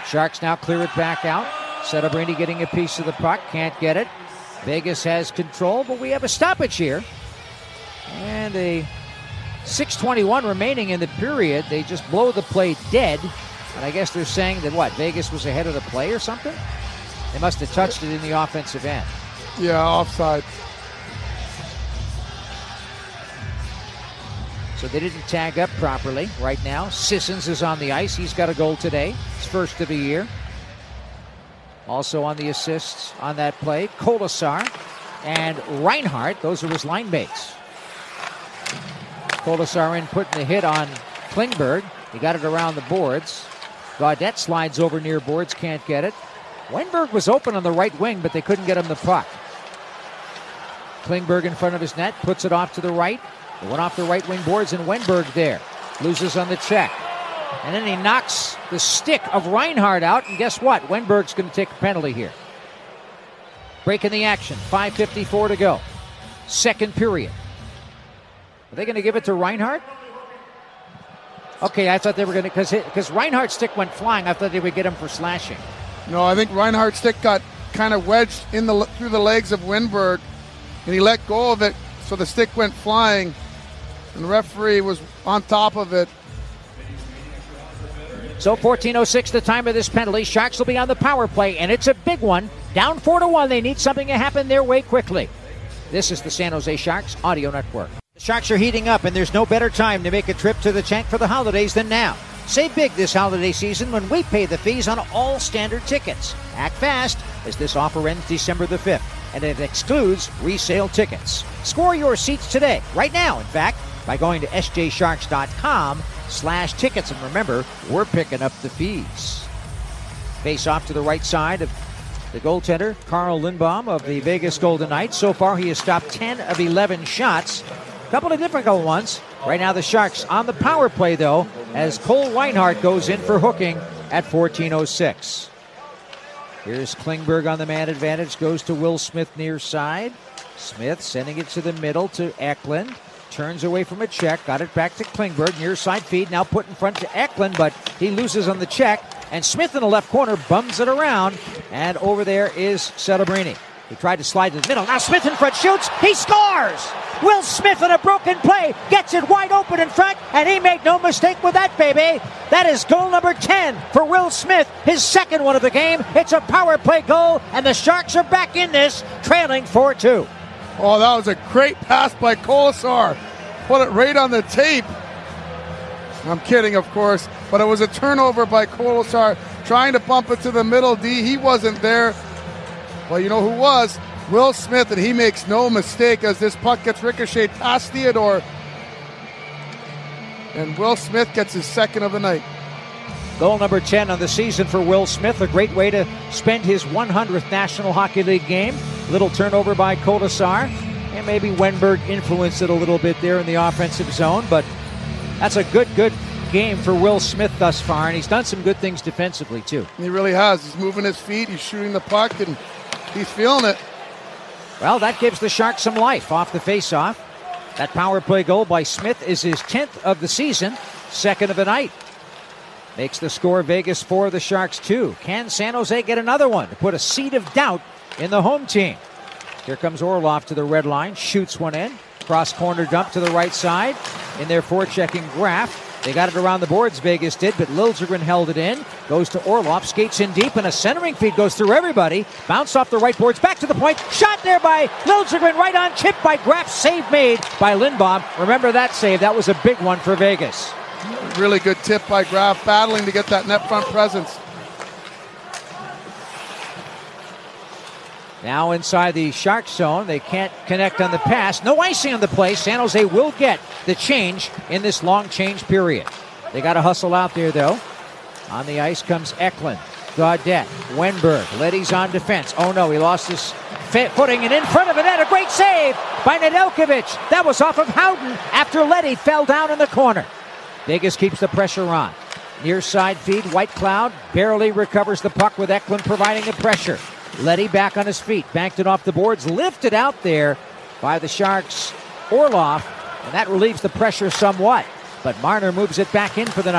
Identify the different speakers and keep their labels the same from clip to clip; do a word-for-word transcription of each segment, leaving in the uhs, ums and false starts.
Speaker 1: Sharks now clear it back out. Celebrini getting a piece of the puck. Can't get it. Vegas has control, but we have a stoppage here. And a six twenty-one remaining in the period. They just blow the play dead. And I guess they're saying that, what, Vegas was ahead of the play or something? They must have touched it in the offensive end.
Speaker 2: Yeah, offside.
Speaker 1: So they didn't tag up properly right now. Sissons is on the ice. He's got a goal today. His first of the year. Also on the assists on that play, Kolesar and Reinhart. Those are his line mates. Kolesar in putting the hit on Klingberg. He got it around the boards. Gaudette slides over near boards, can't get it. Wenberg was open on the right wing, but they couldn't get him the puck. Klingberg in front of his net, puts it off to the right. It went off the right wing boards, and Wenberg there. Loses on the check. And then he knocks the stick of Reinhart out, and guess what? Wenberg's going to take a penalty here. Breaking the action, five fifty-four to go. Second period. Are they going to give it to Reinhart? Okay, I thought they were going to, because because Reinhardt's stick went flying, I thought they would get him for slashing.
Speaker 2: No, I think Reinhardt's stick got kind of wedged in the through the legs of Wenberg, and he let go of it, so the stick went flying, and the referee was on top of it.
Speaker 1: So fourteen oh six the time of this penalty. Sharks will be on the power play, and it's a big one. Down four to one. They need something to happen their way quickly. This is the San Jose Sharks Audio Network. The Sharks are heating up, and there's no better time to make a trip to the tank for the holidays than now. Save big this holiday season when we pay the fees on all standard tickets. Act fast, as this offer ends December the fifth, and it excludes resale tickets. Score your seats today, right now, in fact, by going to sjsharks.com slash tickets. And remember, we're picking up the fees. Face off to the right side of the goaltender, Carl Lindbaum of the Vegas Golden Knights. So far, he has stopped ten of eleven shots. A couple of difficult ones. Right now, the Sharks on the power play, though, as Cole Reinhart goes in for hooking at fourteen oh six. Here's Klingberg on the man advantage. Goes to Will Smith near side. Smith sending it to the middle to Eklund. Turns away from a check. Got it back to Klingberg. Near side feed. Now put in front to Eklund, but he loses on the check. And Smith in the left corner bums it around. And over there is Celebrini. He tried to slide to the middle. Now Smith in front shoots. He scores! Will Smith in a broken play gets it wide open in front, and he made no mistake with that, baby. That is goal number ten for Will Smith, his second one of the game. It's a power play goal, and the Sharks are back in this, trailing four two.
Speaker 2: Oh, that was a great pass by Kolesar. Put it right on the tape. I'm kidding, of course, but it was a turnover by Kolesar trying to bump it to the middle D. He wasn't there. Well, you know who was? Will Smith, and he makes no mistake as this puck gets ricocheted past Theodore. And Will Smith gets his second of the night.
Speaker 1: Goal number ten on the season for Will Smith. A great way to spend his one hundredth National Hockey League game. Little turnover by Kolesar. And maybe Wenberg influenced it a little bit there in the offensive zone. But that's a good, good game for Will Smith thus far. And he's done some good things defensively, too.
Speaker 2: He really has. He's moving his feet. He's shooting the puck, and he's feeling it.
Speaker 1: Well, that gives the Sharks some life off the faceoff. That power play goal by Smith is his tenth of the season, second of the night. Makes the score Vegas four, the Sharks two. Can San Jose get another one to put a seed of doubt in the home team? Here comes Orlov to the red line, shoots one in. Cross corner dump to the right side. In their forechecking Graf. They got it around the boards, Vegas did, but Liljegren held it in. Goes to Orlov, skates in deep, and a centering feed goes through everybody. Bounce off the right boards, back to the point. Shot there by Liljegren, right on chip by Graf. Save made by Lindbaum. Remember that save, that was a big one for Vegas.
Speaker 2: Really good tip by Graf, battling to get that net front presence.
Speaker 1: Now inside the Sharks zone, they can't connect on the pass. No icing on the play. San Jose will get the change in this long change period. They got to hustle out there, though. On the ice comes Eklund, Gaudette, Wenberg. Leddy's on defense. Oh, no, he lost his footing, and in front of the net, a great save by Nedeljkovic. That was off of Howden after Leddy fell down in the corner. Vegas keeps the pressure on. Near side feed, White Cloud barely recovers the puck with Eklund providing the pressure. Leddy back on his feet, banked it off the boards, lifted out there by the Sharks' Orlov, and that relieves the pressure somewhat. But Marner moves it back in for the Knights.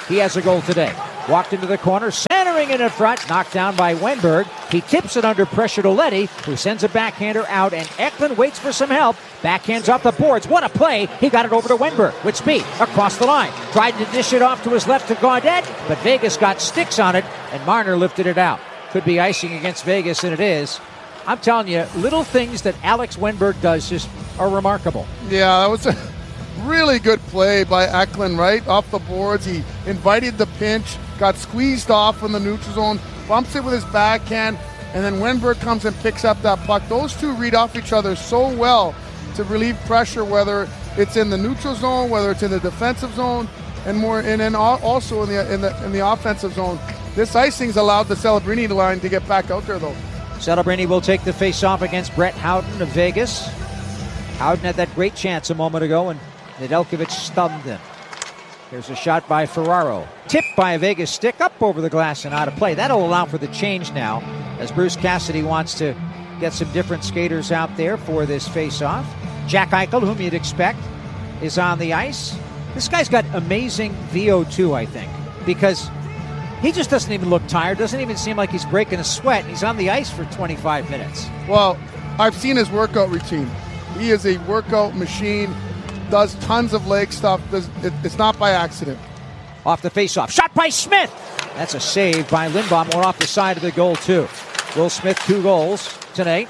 Speaker 1: He has a goal today. Walked into the corner, centering it in front, knocked down by Wenberg. He tips it under pressure to Leddy, who sends a backhander out, and Eklund waits for some help. Backhands off the boards. What a play. He got it over to Wenberg with speed across the line. Tried to dish it off to his left to Gaudette, but Vegas got sticks on it, and Marner lifted it out. Could be icing against Vegas, and it is. I'm telling you, little things that Alex Wenberg does just are remarkable.
Speaker 2: Yeah, that was a really good play by Eklund, right? Off the boards. He invited the pinch, got squeezed off in the neutral zone, bumps it with his backhand, and then Wenberg comes and picks up that puck. Those two read off each other so well to relieve pressure, whether it's in the neutral zone, whether it's in the defensive zone, and more, and then also in the in the in the offensive zone. This icing's allowed the Celebrini line to get back out there, though.
Speaker 1: Celebrini will take the face-off against Brett Howden of Vegas. Howden had that great chance a moment ago, and Nedeljkovic stunned him. Here's a shot by Ferraro. Tipped by a Vegas stick up over the glass and out of play. That'll allow for the change now, as Bruce Cassidy wants to get some different skaters out there for this face-off. Jack Eichel, whom you'd expect, is on the ice. This guy's got amazing V O two, I think, because he just doesn't even look tired, doesn't even seem like he's breaking a sweat. He's on the ice for twenty-five minutes.
Speaker 2: Well, I've seen his workout routine. He is a workout machine, does tons of leg stuff. It's not by accident.
Speaker 1: Off the faceoff. Shot by Smith. That's a save by Lindbaum. One off the side of the goal, too. Will Smith, two goals tonight.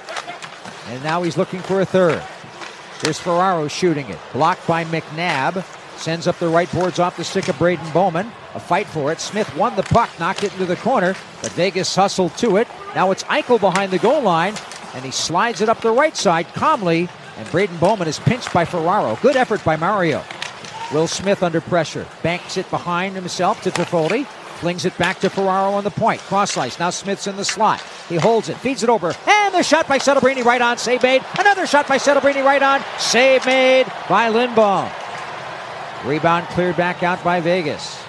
Speaker 1: And now he's looking for a third. There's Ferraro shooting it. Blocked by McNabb. Sends up the right boards off the stick of Braden Bowman. A fight for it. Smith won the puck, knocked it into the corner, but Vegas hustled to it. Now it's Eichel behind the goal line, and he slides it up the right side calmly, and Braden Bowman is pinched by Ferraro. Good effort by Mario. Will Smith under pressure. Banks it behind himself to Toffoli. Flings it back to Ferraro on the point. Cross slice. Now Smith's in the slot. He holds it, feeds it over, and the shot by Celebrini right on. Save made. Another shot by Celebrini right on. Save made by Lindbaum. Rebound cleared back out by Vegas.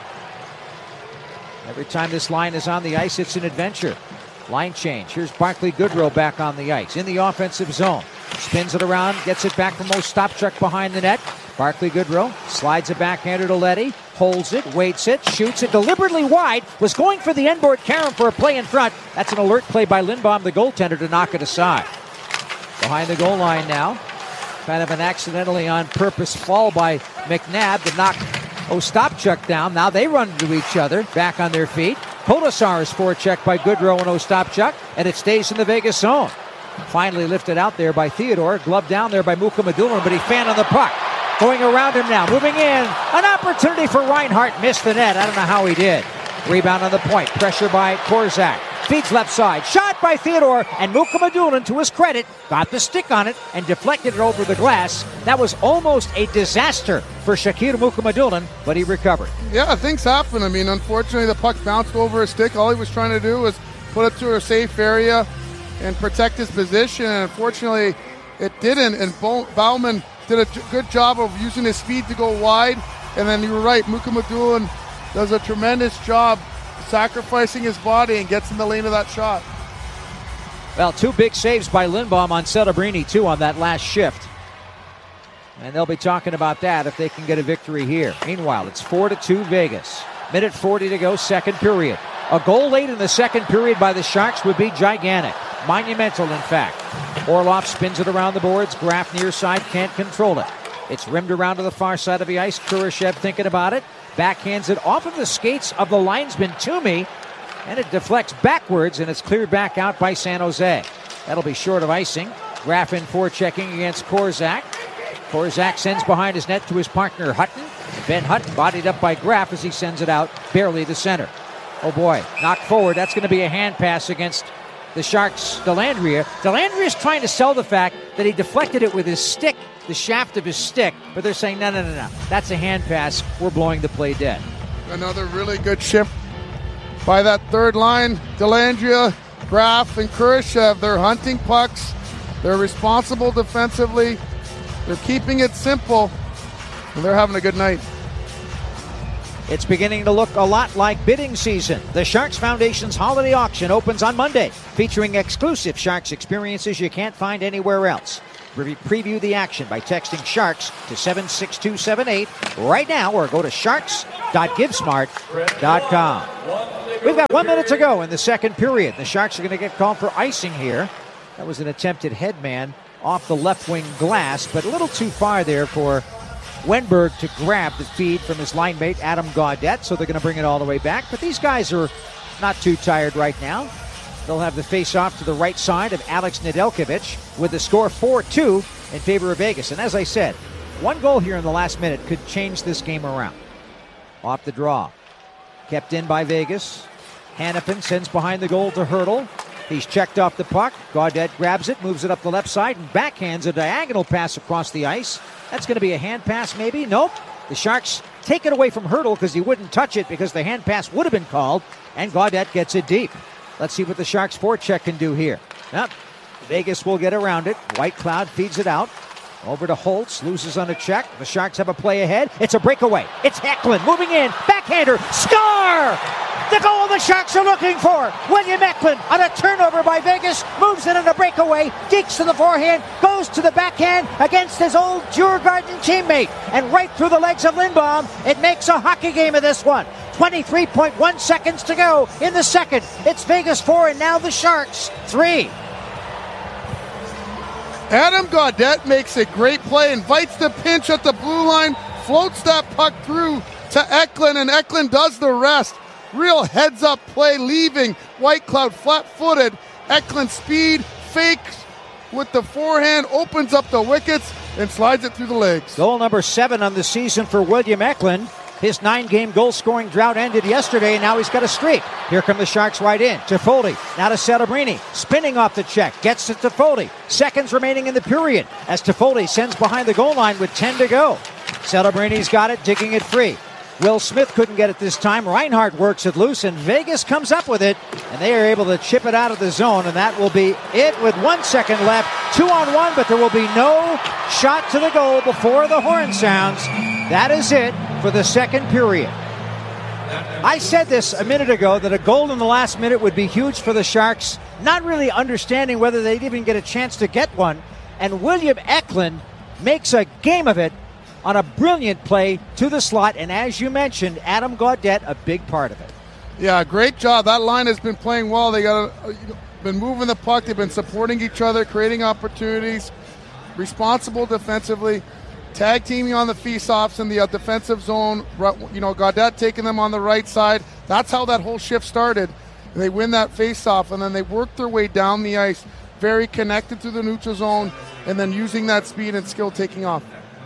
Speaker 1: Every time this line is on the ice, it's an adventure. Line change. Here's Barclay Goodrow back on the ice in the offensive zone. Spins it around, gets it back from Ostapchuk behind the net. Barclay Goodrow slides it backhander to Leddy, holds it, waits it, shoots it deliberately wide, was going for the end board carom for a play in front. That's an alert play by Lindbaum, the goaltender, to knock it aside. Behind the goal line now. Kind of an accidentally on purpose fall by McNabb to knock Ostapchuk down. Now they run into each other, back on their feet. Polisar is forechecked by Goodrow and Ostapchuk, and it stays in the Vegas zone. Finally lifted out there by Theodore, gloved down there by Mukhamadullin, but he fanned on the puck. Going around him now, moving in. An opportunity for Reinhart, missed the net. I don't know how he did. Rebound on the point, pressure by Korczak. Feeds left side, shot by Theodore, and Mukhamadullin, to his credit, got the stick on it and deflected it over the glass. That was almost a disaster for Shakir Mukhamadullin, but he recovered.
Speaker 2: Yeah, things happen. I mean, unfortunately, the puck bounced over his stick. All he was trying to do was put it to a safe area and protect his position, and unfortunately, it didn't, and Bauman did a good job of using his speed to go wide, and then you were right, Mukhamadullin does a tremendous job sacrificing his body and gets in the lane of that shot.
Speaker 1: Well, two big saves by Lindbaum on Celebrini, too, on that last shift. And they'll be talking about that if they can get a victory here. Meanwhile, it's four to two Vegas. Minute forty to go, second period. A goal late in the second period by the Sharks would be gigantic. Monumental, in fact. Orlov spins it around the boards. Graf near side can't control it. It's rimmed around to the far side of the ice. Kurashev thinking about it. Backhands it off of the skates of the linesman Toomey, and it deflects backwards, and it's cleared back out by San Jose. That'll be short of icing. Graf in forechecking against Korczak. Korczak sends behind his net to his partner Hutton. Ben Hutton bodied up by Graf as he sends it out barely to center. Oh boy, knocked forward. That's going to be a hand pass against the Sharks' Dellandrea. Dellandrea's trying to sell the fact that he deflected it with his stick, the shaft of his stick, but they're saying, no, no, no, no. That's a hand pass. We're blowing the play dead.
Speaker 2: Another really good shift by that third line. Dellandrea, Graf, and Kurashev. They're hunting pucks. They're responsible defensively. They're keeping it simple, and they're having a good night.
Speaker 1: It's beginning to look a lot like bidding season. The Sharks Foundation's holiday auction opens on Monday, featuring exclusive Sharks experiences you can't find anywhere else. Pre- preview the action by texting Sharks to seven six two seven eight right now, or go to sharks dot give smart dot com. We've got one minute to go in the second period. The Sharks are going to get called for icing here. That was an attempted headman off the left wing glass, but a little too far there for Wenberg to grab the feed from his line mate Adam Gaudette, so they're going to bring it all the way back. But these guys are not too tired right now. They'll have the face-off to the right side of Alex Nedeljkovic with the score four two in favor of Vegas. And as I said, one goal here in the last minute could change this game around. Off the draw. Kept in by Vegas. Hanifin sends behind the goal to Hertl. He's checked off the puck. Gaudette grabs it, moves it up the left side, and backhands a diagonal pass across the ice. That's going to be a hand pass, maybe? Nope. The Sharks take it away from Hertl because he wouldn't touch it because the hand pass would have been called, and Gaudette gets it deep. Let's see what the Sharks forecheck can do here. Nope. Vegas will get around it. White Cloud feeds it out. Over to Holtz, loses on a check. The Sharks have a play ahead. It's a breakaway. It's Eklund moving in. Backhander. Score! The goal the Sharks are looking for. William Eklund on a turnover by Vegas. Moves in on a breakaway. Deeks to the forehand. Goes to the backhand against his old Djurgården teammate. And right through the legs of Lindbaum. It makes a hockey game of this one. twenty-three point one seconds to go in the second. It's Vegas four and now the Sharks three.
Speaker 2: Adam Gaudette makes a great play, invites the pinch at the blue line, floats that puck through to Eklund, and Eklund does the rest. Real heads-up play, leaving White Cloud flat-footed. Eklund speed, fakes with the forehand, opens up the wickets, and slides it through the legs.
Speaker 1: Goal number seven on the season for William Eklund. His nine-game goal-scoring drought ended yesterday, and now he's got a streak. Here come the Sharks right in. Toffoli, now to Celebrini. Spinning off the check, gets it to Toffoli. Seconds remaining in the period as Toffoli sends behind the goal line with ten to go. Celebrini's got it, digging it free. Will Smith couldn't get it this time. Reinhart works it loose, and Vegas comes up with it, and they are able to chip it out of the zone, and that will be it with one second left. Two on one, but there will be no shot to the goal before the horn sounds. That is it for the second period. I said this a minute ago, that a goal in the last minute would be huge for the Sharks, not really understanding whether they'd even get a chance to get one, and William Eklund makes a game of it on a brilliant play to the slot, and as you mentioned, Adam Gaudette, a big part of it.
Speaker 2: Yeah, great job. That line has been playing well. They got a, been moving the puck. They've been supporting each other, creating opportunities, responsible defensively, tag teaming on the face-offs in the uh, defensive zone. You know, Gaudette taking them on the right side. That's how that whole shift started. They win that face-off, and then they work their way down the ice, very connected to the neutral zone, and then using that speed and skill taking off.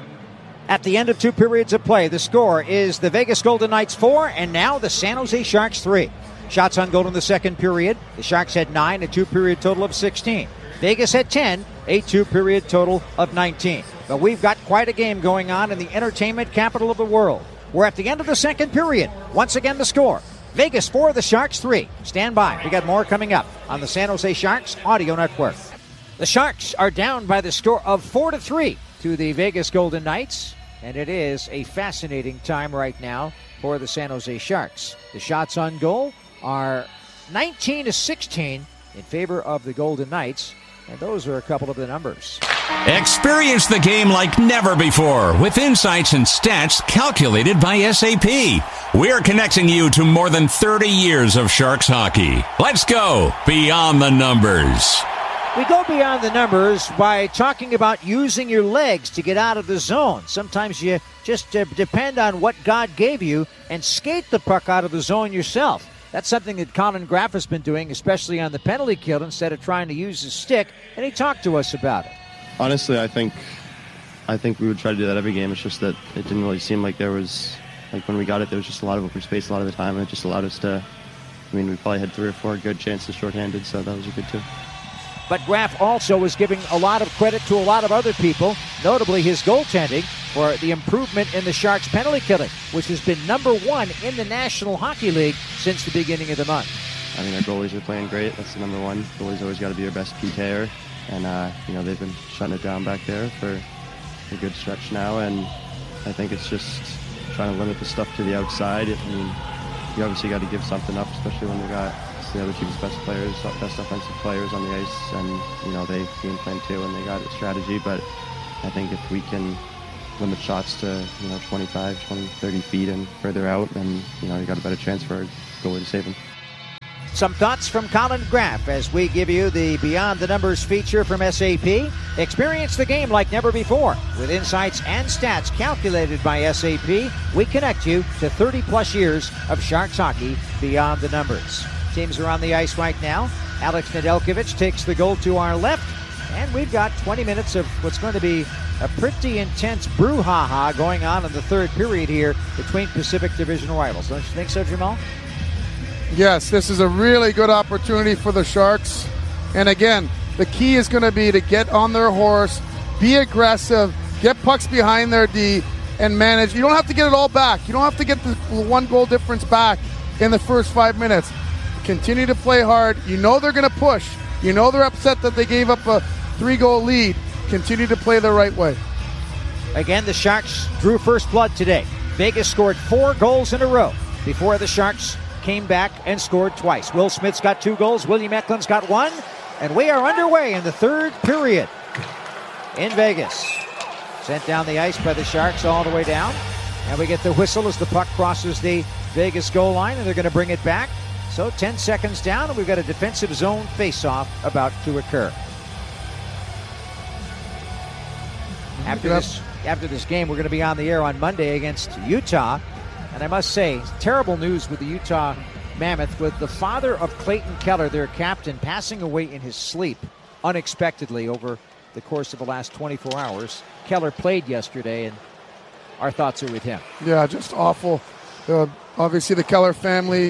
Speaker 1: At the end of two periods of play, the score is the Vegas Golden Knights four, and now the San Jose Sharks three. Shots on goal in the second period. The Sharks had nine, a two-period total of sixteen. Vegas had ten, a two-period total of nineteen. But we've got quite a game going on in the entertainment capital of the world. We're at the end of the second period. Once again, the score. Vegas four, the Sharks three. Stand by. We got more coming up on the San Jose Sharks Audio Network. The Sharks are down by the score of four to three to the Vegas Golden Knights, and it is a fascinating time right now for the San Jose Sharks. The shots on goal are nineteen to sixteen in favor of the Golden Knights, and those are a couple of the numbers.
Speaker 3: Experience the game like never before with insights and stats calculated by S A P. We're connecting you to more than thirty years of Sharks hockey. Let's go beyond the numbers.
Speaker 1: We go beyond the numbers by talking about using your legs to get out of the zone. Sometimes you just uh, depend on what God gave you and skate the puck out of the zone yourself. That's something that Colin Graff has been doing, especially on the penalty kill, instead of trying to use his stick, and he talked to us about it.
Speaker 4: Honestly, I think I think we would try to do that every game. It's just that it didn't really seem like there was, like when we got it, there was just a lot of open space a lot of the time, and it just allowed us to, I mean, we probably had three or four good chances shorthanded, so that was a good too.
Speaker 1: But Graff also was giving a lot of credit to a lot of other people, notably his goaltending, for the improvement in the Sharks' penalty killing, which has been number one in the National Hockey League since the beginning of the month.
Speaker 4: I mean, our goalies are playing great. That's the number one. Goalies always got to be our best P K-er. And, uh, you know, they've been shutting it down back there for a good stretch now. And I think it's just trying to limit the stuff to the outside. I mean, you obviously got to give something up, especially when we got obviously other team's best players, best offensive players on the ice, and you know they game plan too, and they got a strategy. But I think if we can limit shots to you know twenty-five, twenty, thirty feet and further out, then you know you got a better chance for a goalie to save them.
Speaker 1: Some thoughts from Colin Graff as we give you the Beyond the Numbers feature from S A P. Experience the game like never before. With insights and stats calculated by S A P, we connect you to thirty plus years of Sharks hockey beyond the numbers. Teams are on the ice right now. Alex Nedeljkovic takes the goal to our left, and we've got twenty minutes of what's going to be a pretty intense brouhaha going on in the third period here between Pacific Division rivals. Don't you think so, Jamal?
Speaker 2: Yes, this is a really good opportunity for the Sharks. And again, the key is going to be to get on their horse, be aggressive, get pucks behind their D, and manage. You don't have to get it all back. You don't have to get the one goal difference back in the first five minutes. Continue to play hard. You know they're going to push. You know they're upset that they gave up a three-goal lead. Continue to play the right way.
Speaker 1: Again, the Sharks drew first blood today. Vegas scored four goals in a row before the Sharks came back and scored twice. Will Smith's got two goals. William Eklund's got one. And we are underway in the third period in Vegas. Sent down the ice by the Sharks all the way down. And we get the whistle as the puck crosses the Vegas goal line, and they're going to bring it back. So ten seconds down, and we've got a defensive zone face-off about to occur. After this, after this game, we're going to be on the air on Monday against Utah. And I must say, terrible news with the Utah Mammoth, with the father of Clayton Keller, their captain, passing away in his sleep unexpectedly over the course of the last twenty-four hours. Keller played yesterday, and our thoughts are with him.
Speaker 2: Yeah, just awful. Uh, obviously, the Keller family.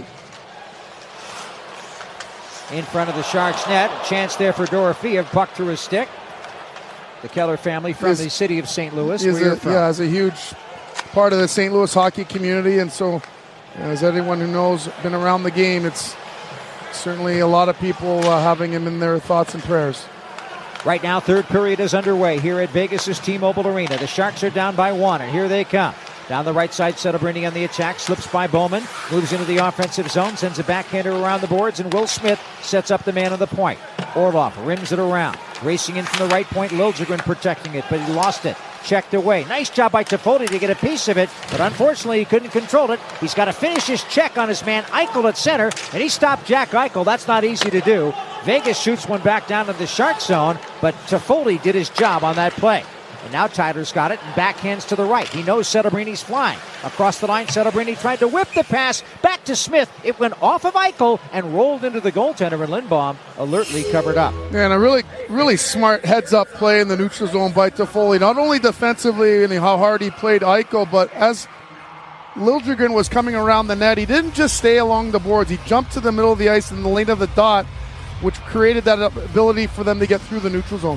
Speaker 1: In front of the Sharks net, a chance there for Dorofeev, puck through his stick. The Keller family from is, the city of Saint Louis. Where
Speaker 2: a,
Speaker 1: you're from.
Speaker 2: Yeah, is a huge part of the Saint Louis hockey community, and so as anyone who knows, been around the game, it's certainly a lot of people uh, having him in their thoughts and prayers.
Speaker 1: Right now, third period is underway here at Vegas' T-Mobile Arena. The Sharks are down by one, and here they come. Down the right side, Celebrini on the attack, slips by Bowman, moves into the offensive zone, sends a backhander around the boards, and Will Smith sets up the man on the point. Orlov rims it around. Racing in from the right point, Liljegren protecting it, but he lost it. Checked away. Nice job by Toffoli to get a piece of it, but unfortunately he couldn't control it. He's got to finish his check on his man Eichel at center, and he stopped Jack Eichel. That's not easy to do. Vegas shoots one back down to the Shark zone, but Toffoli did his job on that play. And now Tyler's got it and backhands to the right. He knows Celebrini's flying. Across the line, Celebrini tried to whip the pass back to Smith. It went off of Eichel and rolled into the goaltender, and Lindbaum alertly covered up.
Speaker 2: Yeah, and a really, really smart heads-up play in the neutral zone by Toffoli. Not only defensively and how hard he played Eichel, but as Liljegren was coming around the net, he didn't just stay along the boards. He jumped to the middle of the ice in the lane of the dot, which created that ability for them to get through the neutral zone.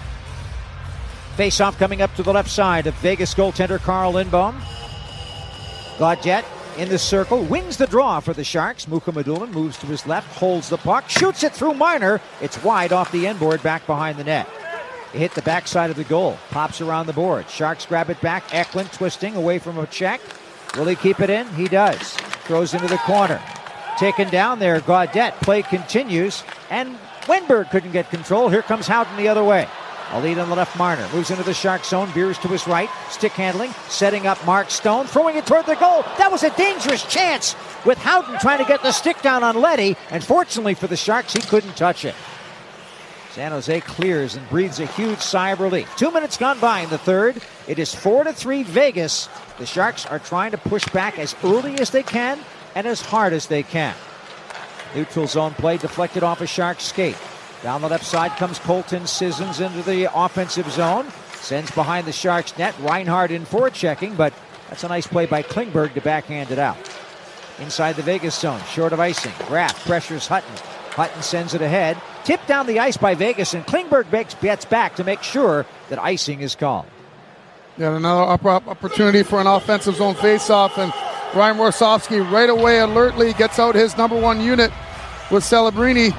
Speaker 1: Face-off coming up to the left side of Vegas goaltender Carl Lindbaum. Gaudette in the circle, wins the draw for the Sharks. Mukhamadullin moves to his left, holds the puck, shoots it through Marner. It's wide off the end board, back behind the net. It hit the backside of the goal, pops around the board. Sharks grab it back, Eklund twisting away from a check. Will he keep it in? He does. Throws into the corner. Taken down there, Gaudette. Play continues, and Wenberg couldn't get control. Here comes Howden the other way. A lead on the left, Marner moves into the Shark zone, veers to his right, stick handling, setting up Mark Stone, throwing it toward the goal. That was a dangerous chance with Howden trying to get the stick down on Leddy, and fortunately for the Sharks, he couldn't touch it. San Jose clears and breathes a huge sigh of relief. Two minutes gone by in the third. It is four to three Vegas. The Sharks are trying to push back as early as they can and as hard as they can. Neutral zone play deflected off a Shark skate. Down the left side comes Colton Sissons into the offensive zone. Sends behind the Sharks net. Reinhart in forechecking, but that's a nice play by Klingberg to backhand it out. Inside the Vegas zone, short of icing. Graff pressures Hutton. Hutton sends it ahead. Tipped down the ice by Vegas, and Klingberg gets back to make sure that icing is called.
Speaker 2: Yeah, another opportunity for an offensive zone faceoff, and Ryan Warsofsky right away alertly gets out his number one unit with Celebrini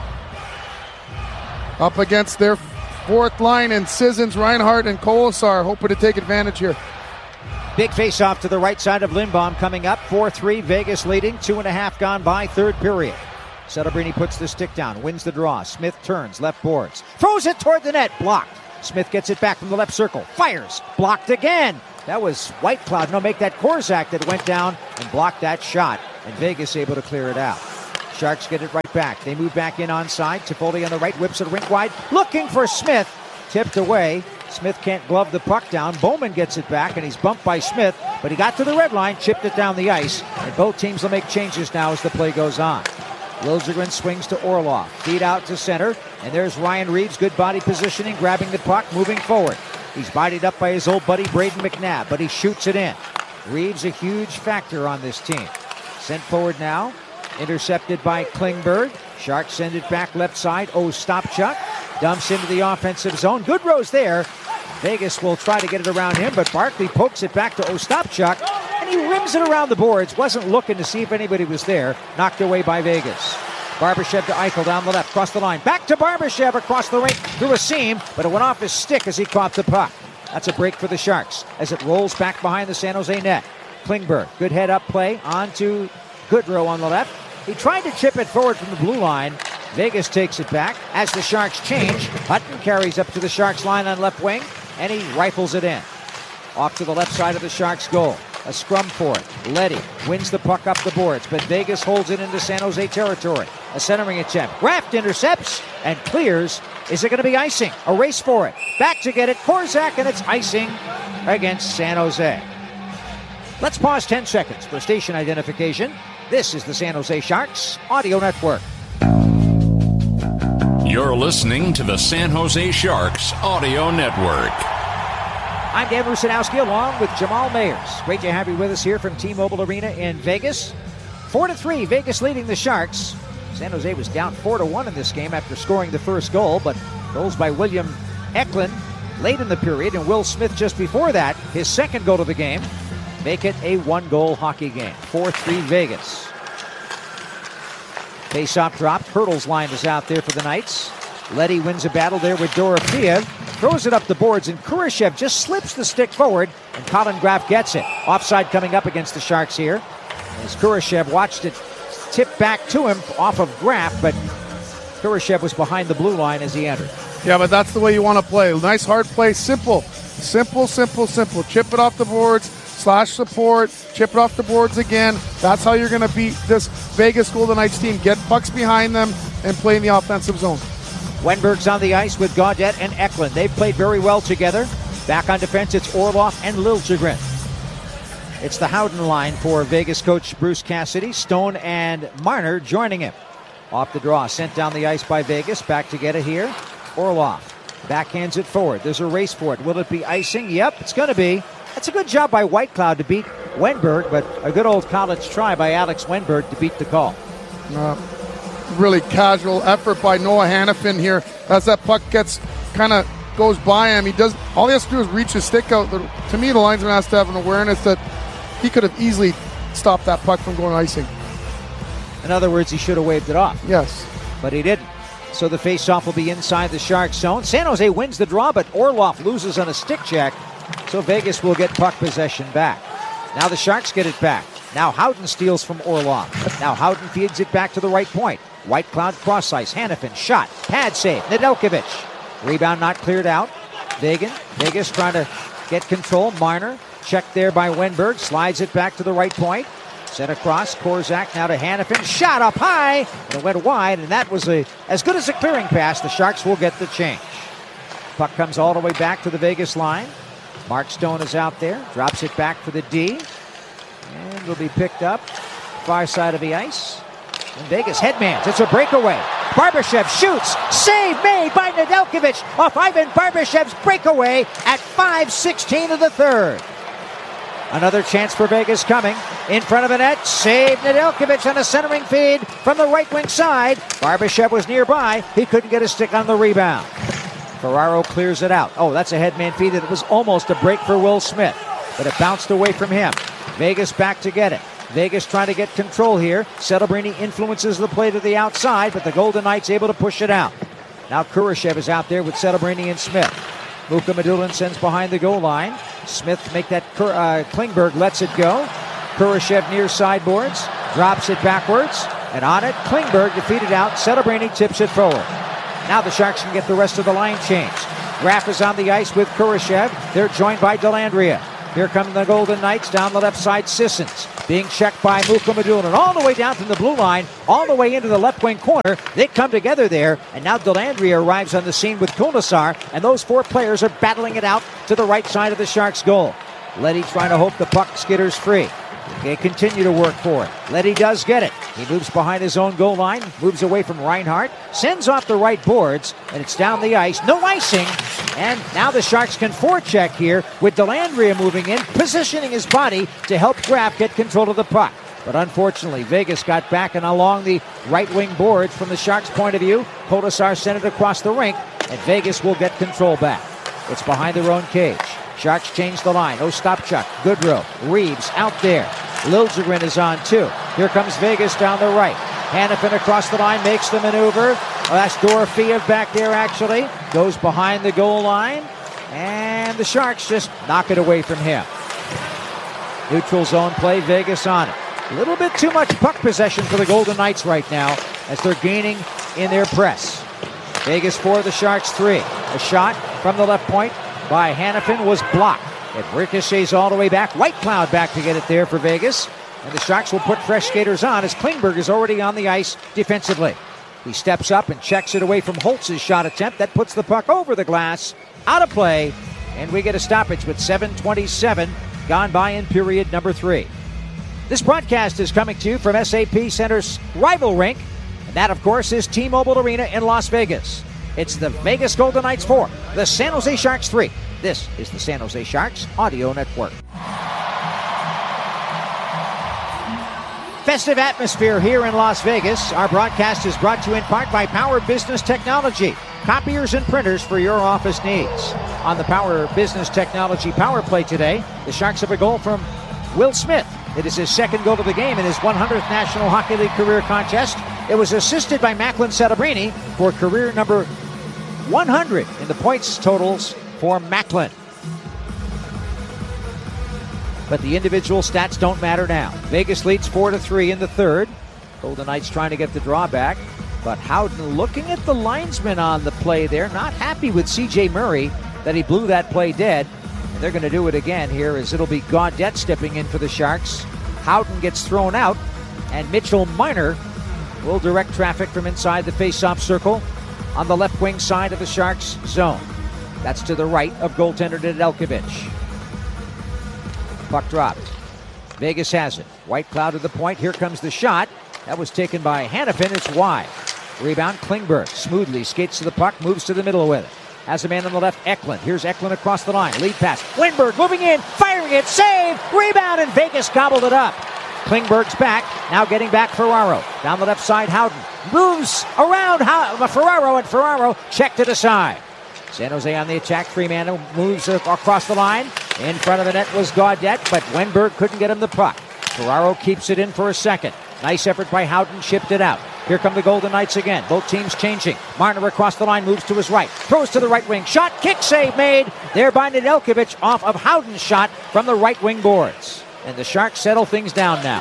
Speaker 2: up against their fourth line, and Sissons, Reinhart, and Kolesar hoping to take advantage here.
Speaker 1: Big face-off to the right side of Lindbaum coming up. four three, Vegas leading. Two and a half gone by, third period. Celebrini puts the stick down, wins the draw. Smith turns, left boards, throws it toward the net, blocked. Smith gets it back from the left circle, fires, blocked again. That was Whitecloud. No, make that Korzak that went down and blocked that shot. And Vegas able to clear it out. Sharks get it right back. They move back in onside. Toffoli on the right, whips it rink wide, looking for Smith. Tipped away. Smith can't glove the puck down. Bowman gets it back, and he's bumped by Smith. But he got to the red line, chipped it down the ice. And both teams will make changes now as the play goes on. Liljegren swings to Orlov. Feed out to center. And there's Ryan Reeves. Good body positioning, grabbing the puck, moving forward. He's bodied up by his old buddy Braden McNabb, but he shoots it in. Reeves a huge factor on this team. Sent forward now. Intercepted by Klingberg. Sharks send it back left side. Ostapchuk dumps into the offensive zone. Goodrow's there. Vegas will try to get it around him, but Barkley pokes it back to Ostapchuk, and he rims it around the boards. Wasn't looking to see if anybody was there. Knocked away by Vegas. Barbashev to Eichel down the left, cross the line. Back to Barbashev across the rink through a seam, but it went off his stick as he caught the puck. That's a break for the Sharks as it rolls back behind the San Jose net. Klingberg, good head-up play onto Goodrow on the left. He tried to chip it forward from the blue line. Vegas takes it back as the Sharks change. Hutton carries up to the Sharks line on left wing, and he rifles it in. Off to the left side of the Sharks goal. A scrum for it. Leddy wins the puck up the boards, but Vegas holds it into San Jose territory. A centering attempt. Raft intercepts and clears. Is it going to be icing? A race for it. Back to get it. Korzak, and it's icing against San Jose. Let's pause ten seconds for station identification. This is the San Jose Sharks Audio Network.
Speaker 3: You're listening to the San Jose Sharks Audio Network.
Speaker 1: I'm Dan Rusanowski along with Jamal Mayers. Great to have you with us here from T-Mobile Arena in Vegas. Four to three, Vegas leading the Sharks. San Jose was down four to one in this game after scoring the first goal, but goals by William Eklund late in the period, and Will Smith just before that, his second goal of the game, make it a one-goal hockey game. four three Vegas. Face-off dropped. Hurdle's line is out there for the Knights. Leddy wins a battle there with Dorofeev. Throws it up the boards, and Kurashev just slips the stick forward, and Colin Graf gets it. Offside coming up against the Sharks here. As Kurashev watched it tip back to him off of Graf, but Kurashev was behind the blue line as he entered.
Speaker 2: Yeah, but that's the way you want to play. Nice hard play. Simple. Simple, simple, simple. Chip it off the boards. Slash support, chip it off the boards again. That's how you're going to beat this Vegas Golden Knights team. Get pucks behind them and play in the offensive zone.
Speaker 1: Wenberg's on the ice with Gaudette and Eklund. They've played very well together. Back on defense, it's Orlov and Liljegren. It's the Howden line for Vegas coach Bruce Cassidy. Stone and Marner joining him. Off the draw, sent down the ice by Vegas. Back to get it here. Orlov backhands it forward. There's a race for it. Will it be icing? Yep, it's going to be. That's a good job by Whitecloud to beat Wenberg, but a good old college try by Alex Wenberg to beat the call.
Speaker 2: Uh, really casual effort by Noah Hannafin here as that puck gets kind of goes by him. He does all he has to do is reach his stick out. The, to me, the linesman has to have an awareness that he could have easily stopped that puck from going icing.
Speaker 1: In other words, he should have waved it off.
Speaker 2: Yes.
Speaker 1: But he didn't. So the faceoff will be inside the Sharks zone. San Jose wins the draw, but Orlov loses on a stick check. So Vegas will get puck possession back. Now the Sharks get it back. Now Howden steals from Orlov. Now Howden feeds it back to the right point. Whitecloud cross ice. Hannafin shot. Pad save. Nedeljkovic. Rebound not cleared out. Vegan. Vegas trying to get control. Marner. Checked there by Wenberg. Slides it back to the right point. Sent across. Korzak now to Hannafin. Shot up high. And it went wide. And that was a as good as a clearing pass. The Sharks will get the change. Puck comes all the way back to the Vegas line. Mark Stone is out there, drops it back for the D, and will be picked up far side of the ice. And Vegas headmans, it's a breakaway. Barbashev shoots, save made by Nedeljkovic off Ivan Barbashev's breakaway at five sixteen of the third. Another chance for Vegas coming. In front of the net, saved Nedeljkovic on a centering feed from the right wing side. Barbashev was nearby, he couldn't get a stick on the rebound. Ferraro clears it out. Oh, that's a headman feed. It was almost a break for Will Smith, but it bounced away from him. Vegas back to get it. Vegas trying to get control here. Celebrini influences the play to the outside, but the Golden Knights able to push it out. Now Kurashev is out there with Celebrini and Smith. Muka Madulin sends behind the goal line. Smith make that, uh, Klingberg lets it go. Kurashev near sideboards, drops it backwards. And on it, Klingberg defeated out. Celebrini tips it forward. Now the Sharks can get the rest of the line changed. Graf is on the ice with Kurashev. They're joined by Dellandrea. Here come the Golden Knights down the left side. Sissons being checked by Mukko Madunan. All the way down from the blue line, all the way into the left wing corner. They come together there, and now Dellandrea arrives on the scene with Kolesar, and those four players are battling it out to the right side of the Sharks' goal. Leddy trying to hope the puck skitters free. They continue to work for it. Leddy does get it. He moves behind his own goal line, moves away from Reinhart, sends off the right boards, and it's down the ice. No icing. And now the Sharks can forecheck here with Dellandrea moving in, positioning his body to help Graf get control of the puck. But unfortunately, Vegas got back and along the right wing boards from the Sharks' point of view. Kolesar sent it across the rink, and Vegas will get control back. It's behind their own cage. Sharks change the line. Ostapchuk, Goodrow, Reeves out there. Liljegren is on too. Here comes Vegas down the right. Hanifin across the line, makes the maneuver. Oh, that's Dorofeev back there actually. Goes behind the goal line. And the Sharks just knock it away from him. Neutral zone play, Vegas on it. A little bit too much puck possession for the Golden Knights right now as they're gaining in their press. Vegas four, the Sharks three. A shot from the left point by Hanifin was blocked. It ricochets all the way back. White Cloud back to get it there for Vegas. And the Sharks will put fresh skaters on as Klingberg is already on the ice defensively. He steps up and checks it away from Holtz's shot attempt. That puts the puck over the glass. Out of play. And we get a stoppage with seven twenty-seven gone by in period number three. This broadcast is coming to you from S A P Center's rival rink. And that, of course, is T-Mobile Arena in Las Vegas. It's the Vegas Golden Knights four, the San Jose Sharks three. This is the San Jose Sharks Audio Network. Festive atmosphere here in Las Vegas. Our broadcast is brought to you in part by Power Business Technology. Copiers and printers for your office needs. On the Power Business Technology power play today, the Sharks have a goal from Will Smith. It is his second goal of the game in his one hundredth National Hockey League career contest. It was assisted by Macklin Celebrini for career number one hundred in the points totals for Macklin. But the individual stats don't matter now. Vegas leads four to three in the third. Golden Knights trying to get the draw back. But Howden looking at the linesman on the play there. Not happy with C J Murray that he blew that play dead. And they're going to do it again here as it'll be Gaudette stepping in for the Sharks. Howden gets thrown out. And Mitchell Marner will direct traffic from inside the face-off circle on the left wing side of the Sharks zone. That's to the right of goaltender Nedeljkovic. Puck dropped. Vegas has it. White Cloud to the point. Here comes the shot. That was taken by Hanifin. It's wide. Rebound, Klingberg smoothly skates to the puck, moves to the middle with it. Has a man on the left, Eklund. Here's Eklund across the line. Lead pass. Wennberg moving in, firing it, save, rebound, and Vegas gobbled it up. Klingberg's back, now getting back Ferraro. Down the left side, Howden moves around How- Ferraro, and Ferraro checked it aside. San Jose on the attack. Three-man moves across the line. In front of the net was Gaudette, but Wennberg couldn't get him the puck. Ferraro keeps it in for a second. Nice effort by Howden, chipped it out. Here come the Golden Knights again. Both teams changing. Marner across the line, moves to his right. Throws to the right wing. Shot, kick save made. There by Nedeljkovic off of Howden's shot from the right wing boards. And the Sharks settle things down now.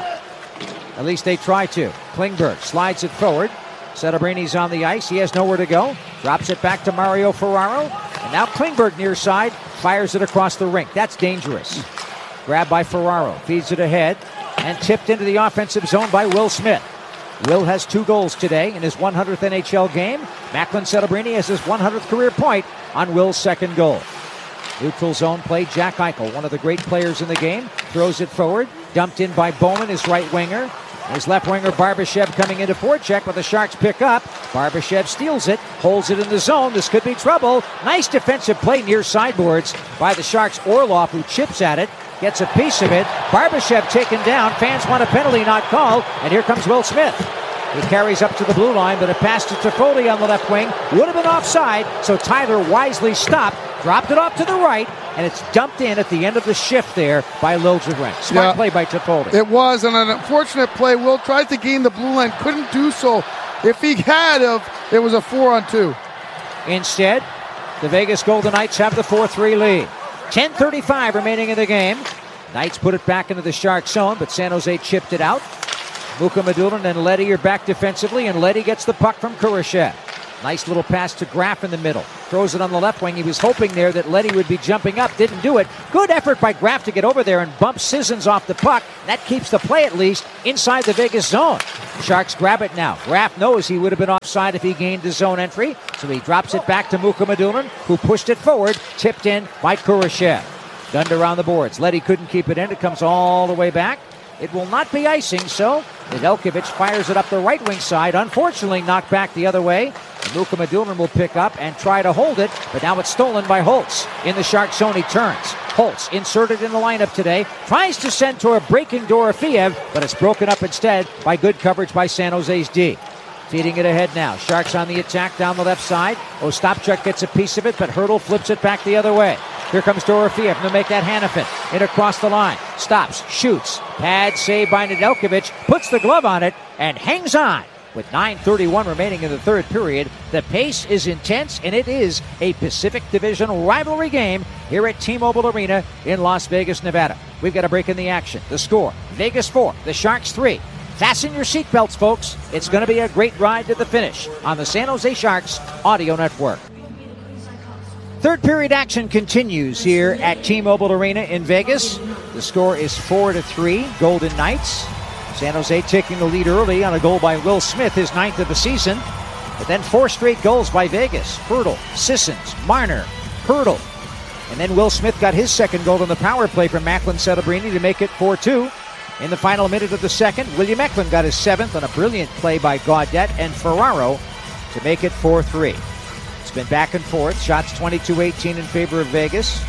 Speaker 1: At least they try to. Klingberg slides it forward. Cerebrini's on the ice. He has nowhere to go. Drops it back to Mario Ferraro. And now Klingberg near side. Fires it across the rink. That's dangerous. Grabbed by Ferraro. Feeds it ahead. And tipped into the offensive zone by Will Smith. Will has two goals today in his one hundredth N H L game. Macklin Celebrini has his one hundredth career point on Will's second goal. Neutral zone play. Jack Eichel, one of the great players in the game, throws it forward. Dumped in by Bowman, his right winger. His left winger, Barbashev, coming into forecheck, but the Sharks pick up. Barbashev steals it, holds it in the zone. This could be trouble. Nice defensive play near sideboards by the Sharks. Orlov, who chips at it, gets a piece of it. Barbashev taken down. Fans want a penalty, not called. And here comes Will Smith. He carries up to the blue line, but it passed to Toffoli on the left wing. Would have been offside, so Tyler wisely stopped, dropped it off to the right, and it's dumped in at the end of the shift there by Liljegren. Smart yeah, play by Toffoli.
Speaker 2: It was, and an unfortunate play. Will tried to gain the blue line, couldn't do so. If he had, of, it was a four on two.
Speaker 1: Instead, the Vegas Golden Knights have the four three lead. ten thirty-five remaining in the game. Knights put it back into the Shark zone, but San Jose chipped it out. Mukhamadullin and Leddy are back defensively, and Leddy gets the puck from Kurashev. Nice little pass to Graf in the middle. Throws it on the left wing. He was hoping there that Leddy would be jumping up. Didn't do it. Good effort by Graf to get over there and bump Sissons off the puck. That keeps the play, at least, inside the Vegas zone. Sharks grab it now. Graf knows he would have been offside if he gained the zone entry, so he drops it back to Mukhamadullin, who pushed it forward, tipped in by Kurashev. Gunned around the boards. Leddy couldn't keep it in. It comes all the way back. It will not be icing, so Nedeljkovic fires it up the right wing side. Unfortunately, knocked back the other way. Mukhamadullin will pick up and try to hold it, but now it's stolen by Holtz. In the Shark zone, he turns. Holtz, inserted in the lineup today, tries to send to a breaking Dorofeev, but it's broken up instead by good coverage by San Jose's D. Feeding it ahead now. Sharks on the attack down the left side. Ostapchuk gets a piece of it, but Hurdle flips it back the other way. Here comes Dorofeev to make that Hanifin. In across the line. Stops. Shoots. Pad save by Nedeljkovic. Puts the glove on it and hangs on. With nine thirty-one remaining in the third period, the pace is intense, and it is a Pacific Division rivalry game here at T-Mobile Arena in Las Vegas, Nevada. We've got a break in the action. The score, Vegas four, the Sharks three. Fasten your seatbelts, folks. It's going to be a great ride to the finish on the San Jose Sharks Audio Network. Third period action continues here at T-Mobile Arena in Vegas. The score is four to three, Golden Knights. San Jose taking the lead early on a goal by Will Smith, his ninth of the season. But then four straight goals by Vegas. Hurdle, Sissons, Marner, Hurdle. And then Will Smith got his second goal on the power play from Macklin Celebrini to make it four two. In the final minute of the second, William Eklund got his seventh on a brilliant play by Gaudette and Ferraro to make it four three. It's been back and forth. Shots twenty-two eighteen in favor of Vegas.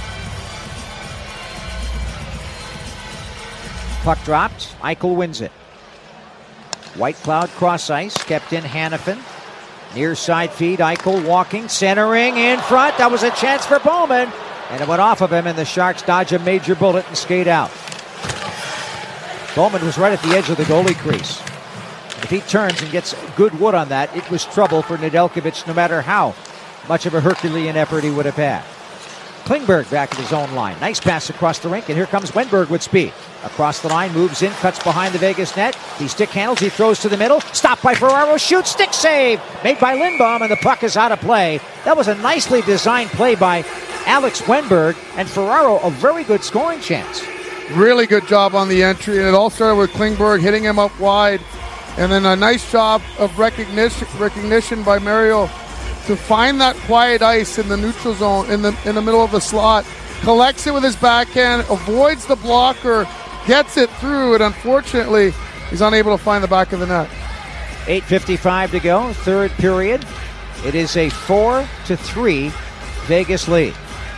Speaker 1: Puck dropped. Eichel wins it. White Cloud cross ice. Kept in Hanifin. Near side feed. Eichel walking. Centering in front. That was a chance for Bowman. And it went off of him, and the Sharks dodge a major bullet and skate out. Bowman was right at the edge of the goalie crease. If he turns and gets good wood on that, it was trouble for Nedeljkovic, no matter how much of a Herculean effort he would have had. Klingberg back at his own line. Nice pass across the rink, and here comes Wenberg with speed. Across the line, moves in, cuts behind the Vegas net. He stick handles, he throws to the middle. Stopped by Ferraro, shoots, stick save! Made by Lindbaum, and the puck is out of play. That was a nicely designed play by Alex Wenberg, and Ferraro a very good scoring chance.
Speaker 2: Really good job on the entry, and it all started with Klingberg hitting him up wide, and then a nice job of recognition recognition by Mario to find that quiet ice in the neutral zone, in the in the middle of the slot, collects it with his backhand, avoids the blocker, gets it through, and unfortunately, he's unable to find the back of the net.
Speaker 1: eight fifty-five to go, third period. It is a four to three Vegas lead.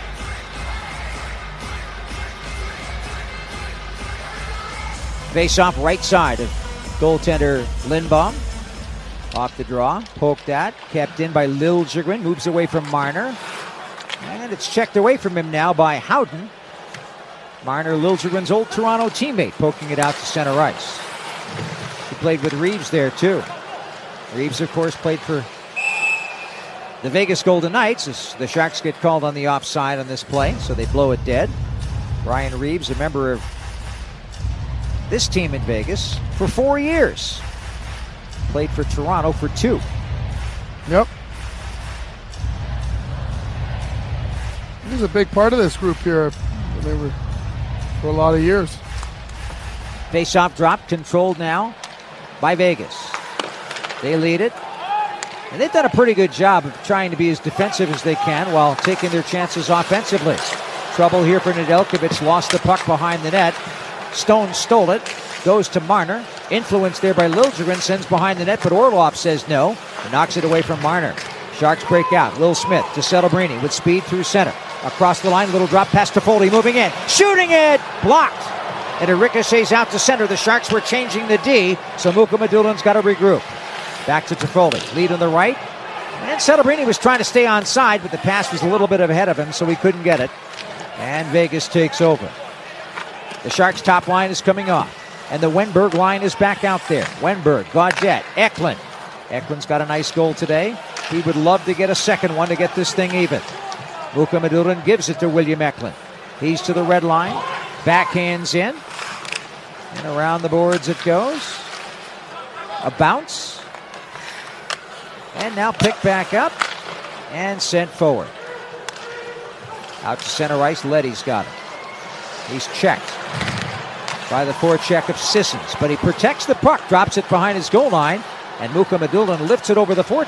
Speaker 1: Face off right side of goaltender Lindbaum. Off the draw, poked at, kept in by Liljegren, moves away from Marner. And it's checked away from him now by Howden. Marner, Liljegren's old Toronto teammate, poking it out to center ice. He played with Reeves there too. Reeves, of course, played for the Vegas Golden Knights as the Sharks get called on the offside on this play, so they blow it dead. Ryan Reeves, a member of this team in Vegas for four years. Played for Toronto for two.
Speaker 2: Yep. He was a big part of this group here. They were for a lot of years.
Speaker 1: Face-off drop, controlled now by Vegas. They lead it. And they've done a pretty good job of trying to be as defensive as they can while taking their chances offensively. Trouble here for Nedeljkovic. Lost the puck behind the net. Stone stole it. Goes to Marner. Influenced there by Liljegren. Sends behind the net, but Orlov says no. And knocks it away from Marner. Sharks break out. Will Smith to Celebrini with speed through center. Across the line, little drop pass to Foley. Moving in. Shooting it! Blocked! And it ricochets out to center. The Sharks were changing the D, so Mukhamadulin's got to regroup. Back to Toffoli. Lead on the right. And Celebrini was trying to stay onside, but the pass was a little bit ahead of him, so he couldn't get it. And Vegas takes over. The Sharks' top line is coming off. And the Wenberg line is back out there. Wenberg, Gaudette, Eklund. Eklund's got a nice goal today. He would love to get a second one to get this thing even. Mukhamadulin gives it to William Eklund. He's to the red line. Backhands in. And around the boards it goes. A bounce. And now picked back up and sent forward. Out to center ice, Leddy's got him. He's checked by the forecheck of Sissons, but he protects the puck, drops it behind his goal line, and Mukhamadullin lifts it over the forecheck.